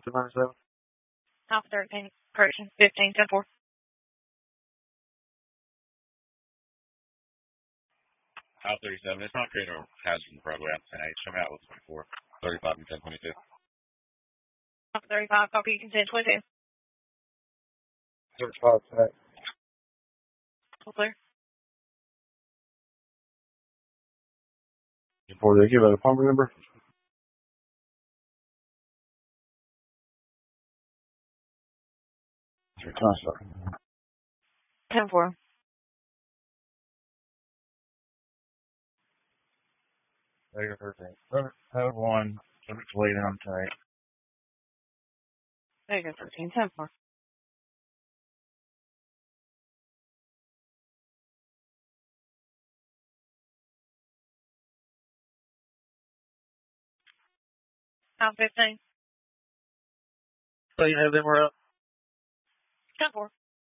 297. Alpha 13, correction, 15, 10-4. Alpha 37, it's not creating a hazard in the program. 10-8, show me out with 24, 35, and 10-22. Alpha 35, copy, consent 22. Search 5 tonight. All clear. Before they give out a pumper number. Start. 10-4. Negative 13. Have one. Subject to lay down tonight. Negative 13, 10-4. Alpha 15. So you have them, we're up. 10-4.